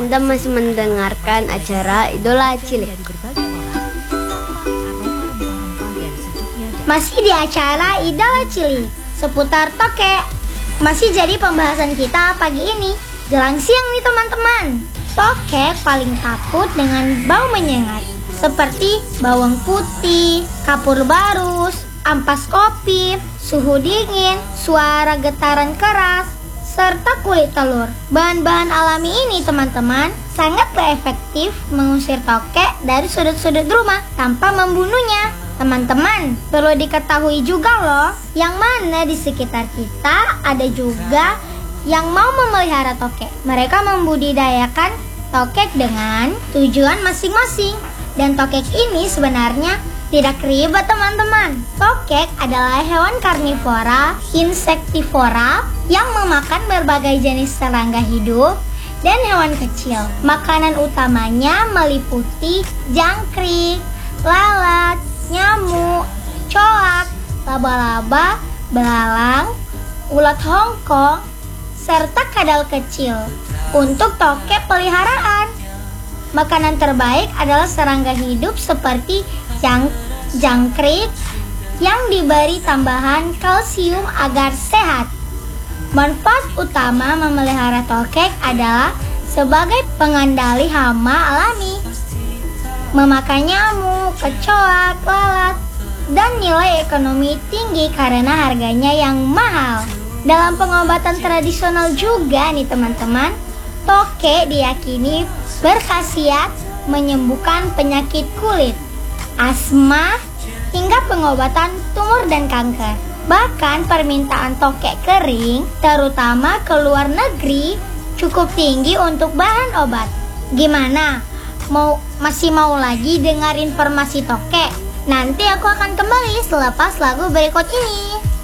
Anda masih mendengarkan acara Idola Cilik. Masih di acara Idola Cilik seputar tokek. Masih jadi pembahasan kita pagi ini. Jelang siang nih teman-teman. Tokek paling takut dengan bau menyengat, seperti bawang putih, kapur barus, ampas kopi, suhu dingin, suara getaran keras, serta kulit telur. Bahan-bahan alami ini teman-teman sangatlah efektif mengusir tokek dari sudut-sudut rumah tanpa membunuhnya. Teman-teman, perlu diketahui juga loh, yang mana di sekitar kita ada juga yang mau memelihara tokek. Mereka membudidayakan tokek dengan tujuan masing-masing. Dan tokek ini sebenarnya tidak ribet teman-teman. Tokek adalah hewan karnivora, insektivora yang memakan berbagai jenis serangga hidup dan hewan kecil. Makanan utamanya meliputi jangkrik, lalat, nyamuk, coak, laba-laba, belalang, ulat Hongkong, serta kadal kecil. Untuk tokek peliharaan, makanan terbaik adalah serangga hidup seperti jangkrik yang diberi tambahan kalsium agar sehat. Manfaat utama memelihara tokek adalah sebagai pengendali hama alami, memakan nyamuk, kecoak, lalat, dan nilai ekonomi tinggi karena harganya yang mahal. Dalam pengobatan tradisional juga nih teman-teman, tokek diyakini berkhasiat menyembuhkan penyakit kulit, asma, hingga pengobatan tumor dan kanker. Bahkan permintaan tokek kering, terutama ke luar negeri, cukup tinggi untuk bahan obat. Gimana? Masih mau lagi dengar informasi tokek? Nanti aku akan kembali selepas lagu berikut ini.